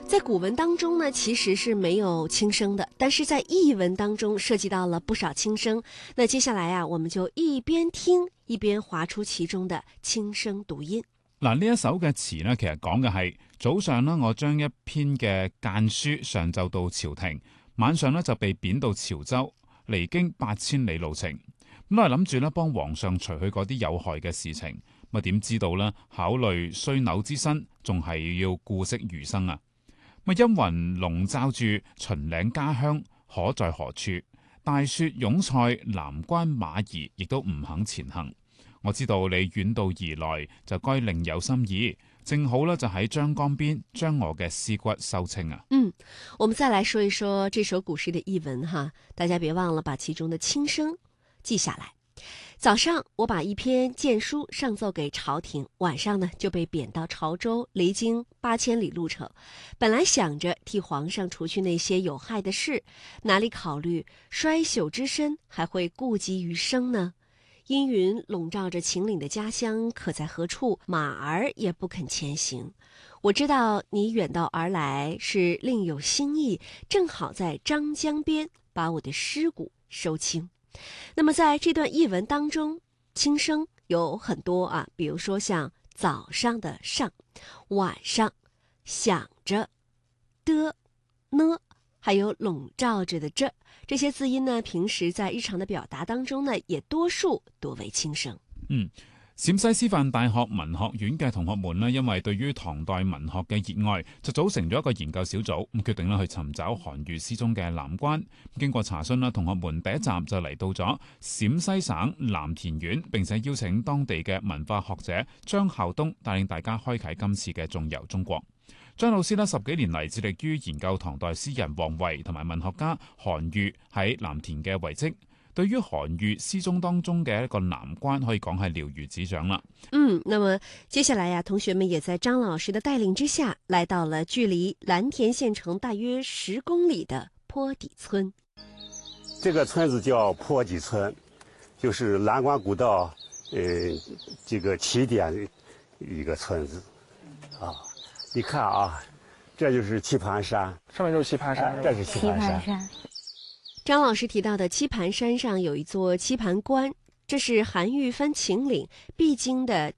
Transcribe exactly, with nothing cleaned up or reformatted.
在古文当中呢，其实是没有轻声的，但是在译文当中涉及到了不少轻声。那接下来啊，我们就一邊聽一邊劃出其中的輕聲讀音。 嗱，呢一首嘅詞呢，其實講嘅係早上呢，我將一篇嘅諫書上奏到朝廷，晚上呢就被貶到潮州，離京八千里路程。咁都係諗住呢幫皇上除去嗰啲有害嘅事情，咁啊點知道呢？考慮衰朽之身，仲係要顧惜餘生啊！咁陰雲籠罩住秦嶺家鄉，可在何處？大雪擁塞南關馬兒，亦都唔肯前行。我知道你遠道而來，就該另有心意。正好呢，就喺張江邊，將我嘅屍骨收清啊！ 嗯，我們再來說一說這首古詩的譯文哈，大家別忘了把其中的輕聲記下來。早上我把一篇諫書上奏給朝廷，晚上呢就被貶到潮州，離京八千里路程。本來想着替皇上除去那些有害的事，哪裡考慮衰朽之身，還會顧及餘生呢？陰雲籠罩着秦嶺的家鄉，可在何處？馬兒也不肯前行。我知道你遠道而來是另有心意，正好在張江邊把我的屍骨收清。那麼在這段譯文當中，輕聲有很多啊，比如說像早上的上，晚上想着的呢，還有籠罩着的這這些字音呢，平時在日常的表達當中呢，也多數多為輕聲。 嗯。陝西師範大學文學院嘅同學們呢，因為對於唐代文學嘅熱愛，就組成咗一個研究小組，咁決定咧去尋找韓愈詩中嘅南關。經過查詢啦，同學們第一站就嚟到咗陝西省藍田縣，並且邀請當地嘅文化學者張孝東帶領大家開啟今次嘅縱遊中國。張老師呢十幾年嚟致力於研究唐代詩人王維同埋文學家韓愈喺藍田嘅遺跡。對於韓愈詩中當中嘅一個南關，可以講係了如指掌啦。 嗯，那麼接下來呀、啊，同學們也在張老師的帶領之下，來到了距離藍田縣城大約十公里的坡底村。 這個村子叫坡底村，就是藍關古道，呃，這個起點一個村子。啊，你看啊，這就是棋盤山， 上面就是棋盤山， 啊、這是棋盤山。棋盤山張老師提到的棋盤山上有一座棋盤關，這是韓愈翻秦嶺必經的